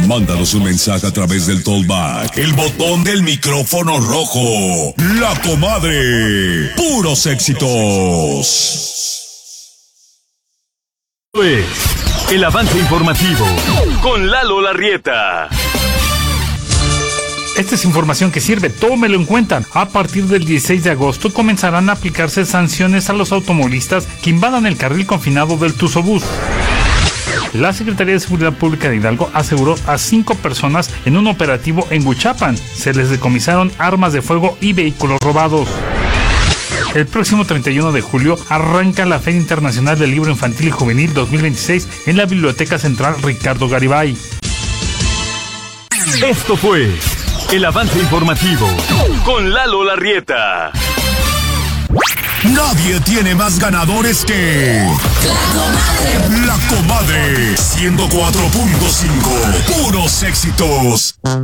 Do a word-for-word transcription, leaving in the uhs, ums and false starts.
Mándanos un mensaje a través del Tollback, el botón del micrófono rojo. La Comadre. Puros éxitos. Pues, el avance informativo con Lalo Larrieta. Esta es información que sirve, tómelo en cuenta. A partir del dieciséis de agosto comenzarán a aplicarse sanciones a los automovilistas que invadan el carril confinado del Tuzobús. La Secretaría de Seguridad Pública de Hidalgo aseguró a cinco personas en un operativo en Huichapan. Se les decomisaron armas de fuego y vehículos robados. El próximo treinta y uno de julio arranca la Feria Internacional del Libro Infantil y Juvenil dos mil veintiséis en la Biblioteca Central Ricardo Garibay. Esto fue el avance informativo con Lalo Larrieta. Nadie tiene más ganadores que La Comadre. La Comadre ciento cuatro punto cinco. Puros éxitos.